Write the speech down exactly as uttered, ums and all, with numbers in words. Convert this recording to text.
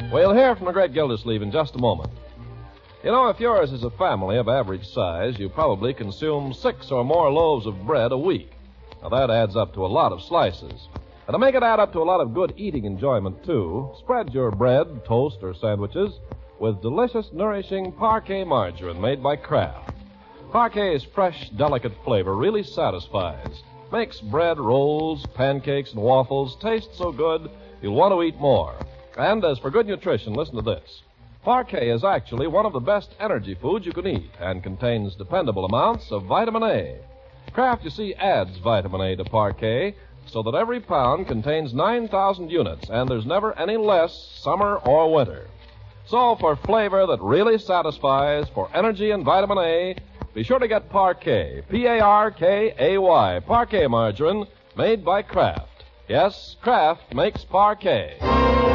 We'll hear from the great Gildersleeve in just a moment. You know, if yours is a family of average size, you probably consume six or more loaves of bread a week. Now, that adds up to a lot of slices. And to make it add up to a lot of good eating enjoyment, too, spread your bread, toast, or sandwiches with delicious, nourishing Parquet margarine made by Kraft. Parquet's fresh, delicate flavor really satisfies. Makes bread, rolls, pancakes, and waffles taste so good you'll want to eat more. And as for good nutrition, listen to this. Parquet is actually one of the best energy foods you can eat and contains dependable amounts of vitamin A. Kraft, you see, adds vitamin A to Parquet so that every pound contains nine thousand units, and there's never any less summer or winter. So for flavor that really satisfies, for energy and vitamin A, be sure to get Parquet, P A R K A Y, Parquet margarine made by Kraft. Yes, Kraft makes Parquet.